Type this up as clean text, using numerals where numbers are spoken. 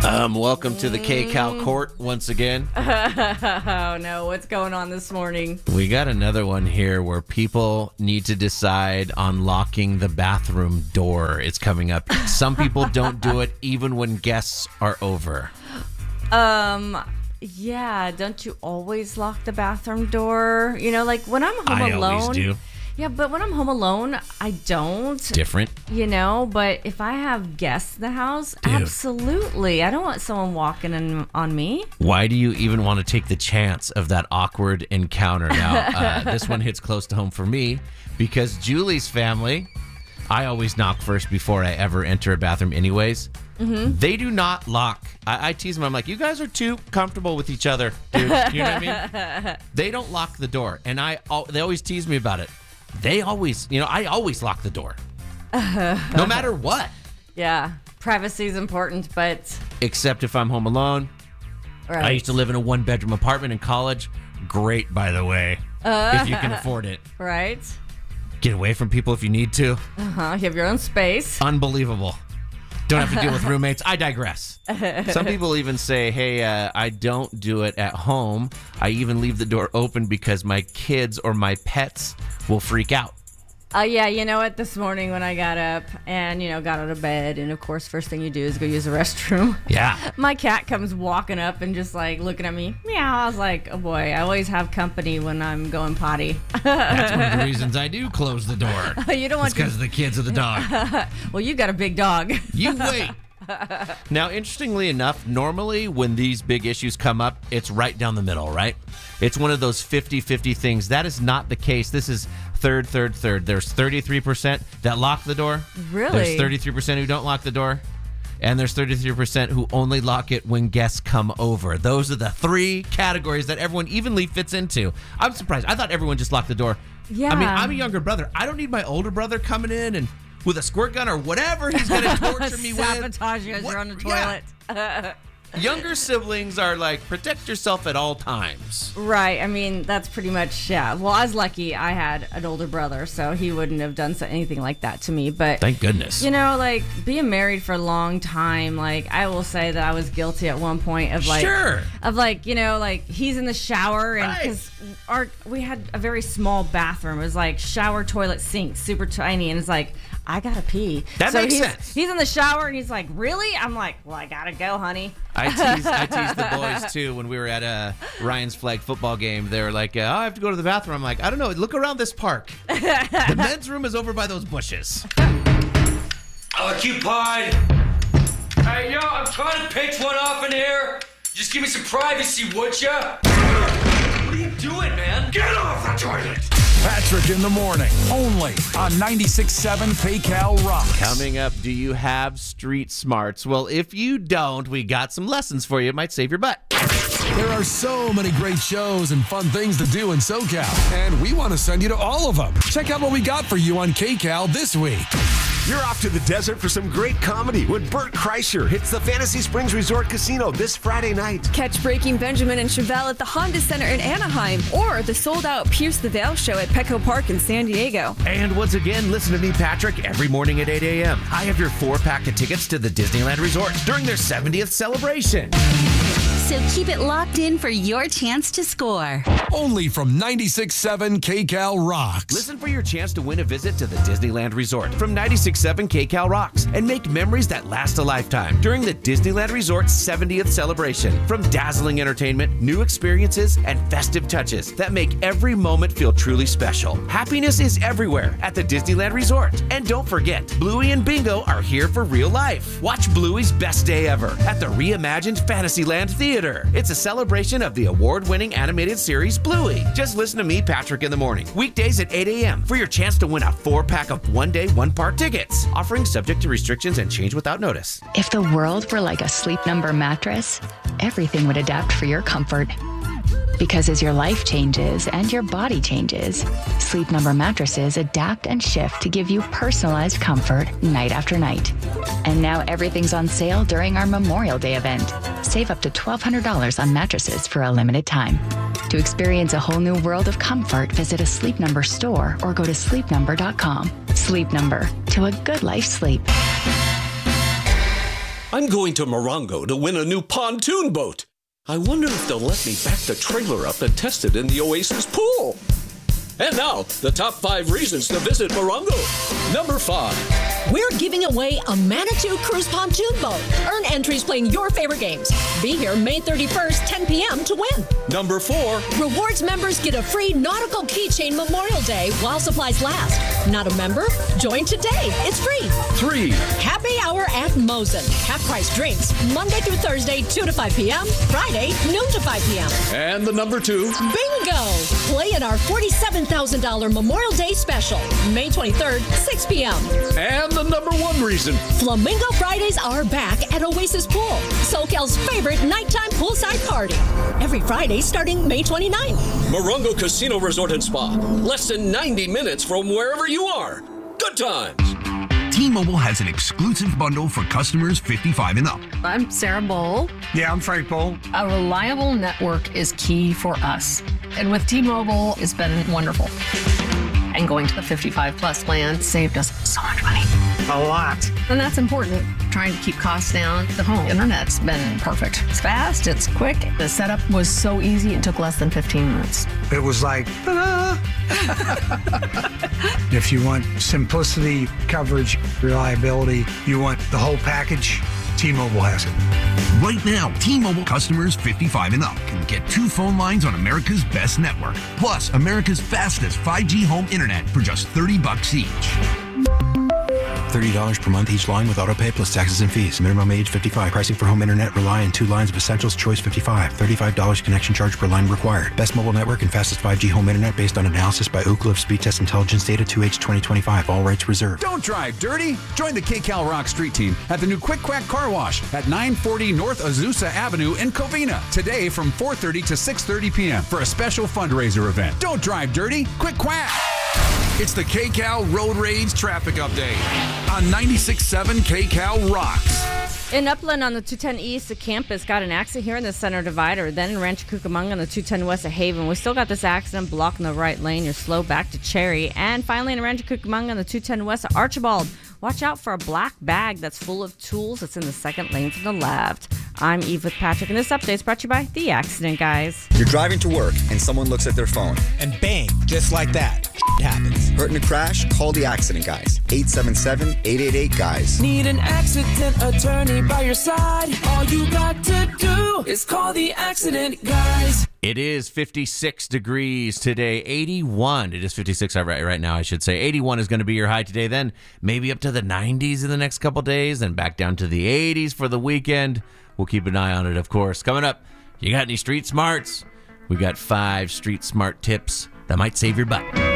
Welcome to the KCAL court once again. Oh, no. What's going on this morning? We got another one here where people need to decide on locking the bathroom door. It's coming up. Some people don't do it even when guests are over. Yeah. Don't you always lock the bathroom door? You know, like when I'm home alone. I always do. Yeah, but when I'm home alone, I don't. Different. You know, but if I have guests in the house, absolutely. I don't want someone walking in on me. Why do you even want to take the chance of that awkward encounter? Now, this one hits close to home for me because Julie's family, I always knock first before I ever enter a bathroom anyways. Mm-hmm. They do not lock. I tease them. I'm like, you guys are too comfortable with each other, dude. You know what I mean? They don't lock the door. And they always tease me about it. I always lock the door. No matter what. Yeah. Privacy is important, but... Except if I'm home alone. Right. I used to live in a one-bedroom apartment in college. Great, by the way. If you can afford it. Right. Get away from people if you need to. You have your own space. Unbelievable. Don't have to deal with roommates. I digress. Some people even say, hey, I don't do it at home. I even leave the door open because my kids or my pets will freak out. Yeah, you know what? This morning when I got up and, got out of bed, and of course, first thing you do is go use the restroom. Yeah. My cat comes walking up and just like looking at me. Meow. I was like, oh boy, I always have company when I'm going potty. That's one of the reasons I do close the door. You don't want because of the kids of the dog. Well, you got a big dog. You wait. Now, interestingly enough, normally when these big issues come up, it's right down the middle, right? It's one of those 50-50 things. That is not the case. This is third. There's 33% that lock the door. Really? There's 33% who don't lock the door. And there's 33% who only lock it when guests come over. Those are the three categories that everyone evenly fits into. I'm surprised. I thought everyone just locked the door. Yeah. I mean, I'm a younger brother. I don't need my older brother coming in and with a squirt gun or whatever he's going to torture me with. Sabotage you as you're on the toilet. Yeah. Younger siblings are like, protect yourself at all times. Right. I mean, that's pretty much, yeah. Well, I was lucky I had an older brother, so he wouldn't have done anything like that to me. But thank goodness. Like being married for a long time, like I will say that I was guilty at one point of like, like he's in the shower and because we had a very small bathroom. It was like shower, toilet, sink, super tiny. And it's like, I gotta pee. That makes sense. He's in the shower and he's like, really? I'm like, well, I gotta go, honey. I teased the boys too when we were at Ryan's flag football game. They were like, I have to go to the bathroom. I'm like, I don't know. Look around this park. The men's room is over by those bushes. Occupied. Hey, yo, I'm trying to pitch one off in here. Just give me some privacy, would ya? What are you doing, man? Get off the toilet. Patrick in the morning, only on 96.7 KCAL Rocks. Coming up, do you have street smarts? Well, if you don't, we got some lessons for you. It might save your butt. There are so many great shows and fun things to do in SoCal, and we want to send you to all of them. Check out what we got for you on KCAL this week. You're off to the desert for some great comedy when Bert Kreischer hits the Fantasy Springs Resort Casino this Friday night. Catch Breaking Benjamin and Chevelle at the Honda Center in Anaheim or the sold-out Pierce the Veil show at Petco Park in San Diego. And once again, listen to me, Patrick, every morning at 8 a.m. I have your 4-pack of tickets to the Disneyland Resort during their 70th celebration. So keep it locked in for your chance to score. Only from 96.7 KCAL Rocks. Listen for your chance to win a visit to the Disneyland Resort from 96.7 KCAL Rocks and make memories that last a lifetime during the Disneyland Resort's 70th celebration. From dazzling entertainment, new experiences, and festive touches that make every moment feel truly special. Happiness is everywhere at the Disneyland Resort. And don't forget, Bluey and Bingo are here for real life. Watch Bluey's best day ever at the reimagined Fantasyland Theater. It's a celebration of the award-winning animated series Bluey. Just listen to me, Patrick, in the morning. Weekdays at 8 a.m. for your chance to win a 4-pack of one-day, one-part tickets. Offering subject to restrictions and change without notice. If the world were like a Sleep Number mattress, everything would adapt for your comfort. Because as your life changes and your body changes, Sleep Number mattresses adapt and shift to give you personalized comfort night after night. And now everything's on sale during our Memorial Day event. Save up to $1,200 on mattresses for a limited time. To experience a whole new world of comfort, visit a Sleep Number store or go to sleepnumber.com. Sleep Number, to a good life sleep. I'm going to Morongo to win a new pontoon boat. I wonder if they'll let me back the trailer up and test it in the Oasis pool. And now, the top 5 reasons to visit Morongo. Number 5. We're giving away a Manitou Cruise pontoon boat. Earn entries playing your favorite games. Be here May 31st, 10 p.m. to win. Number 4. Rewards members get a free nautical keychain Memorial Day while supplies last. Not a member? Join today. It's free. 3. Happy hour at Mosen. Half-price drinks. Monday through Thursday, 2 to 5 p.m. Friday, noon to 5 p.m. And the number 2. Bingo! Play in our $47,000 Memorial Day special. May 23rd, 6 p.m. And the number 1 reason. Flamingo Fridays are back at Oasis Pool, SoCal's favorite nighttime poolside party. Every Friday starting May 29th. Morongo Casino Resort and Spa. Less than 90 minutes from wherever you are. Good times. T-Mobile has an exclusive bundle for customers 55 and up. I'm Sarah Bowl. Yeah, I'm Frank Bowl. A reliable network is key for us. And with T-Mobile, it's been wonderful. And going to the 55 plus plan saved us so much money. A lot. And that's important. Trying to keep costs down. The home internet's been perfect. It's fast, it's quick. The setup was so easy, it took less than 15 minutes. It was like, ta-da! If you want simplicity, coverage, reliability, you want the whole package, T-Mobile has it. Right now, T-Mobile customers 55 and up can get 2 phone lines on America's best network, plus America's fastest 5G home internet for just $30 each. $30 per month each line with autopay plus taxes and fees. Minimum age 55. Pricing for home internet rely on 2 lines of essentials. Choice 55. $35 connection charge per line required. Best mobile network and fastest 5G home internet based on analysis by Ookla of Speed Test Intelligence data 2H 2025. All rights reserved. Don't drive dirty. Join the KCal Rock Street Team at the new Quick Quack Car Wash at 940 North Azusa Avenue in Covina. Today from 4:30 to 6:30 p.m. for a special fundraiser event. Don't drive dirty. Quick Quack. It's the KCal Road Rage Traffic Update on 96.7 KCal Rocks. In Upland on the 210 East, the campus got an accident here in the center divider. Then in Rancho Cucamonga on the 210 West of Haven, we still got this accident blocking the right lane. You're slow back to Cherry. And finally in Rancho Cucamonga on the 210 West of Archibald, watch out for a black bag that's full of tools that's in the second lane to the left. I'm Eve with Patrick, and this update is brought to you by The Accident Guys. You're driving to work, and someone looks at their phone. And bang, just like that, it happens. Hurt in a crash? Call The Accident Guys. 877-888-GUYS. Need an accident attorney by your side? All you got to do is call The Accident Guys. It is 56 degrees today, 81. It is 56 right now, I should say. 81 is going to be your high today. Then maybe up to the 90s in the next couple days, then back down to the 80s for the weekend. We'll keep an eye on it, of course. Coming up, you got any street smarts? We got 5 street smart tips that might save your butt.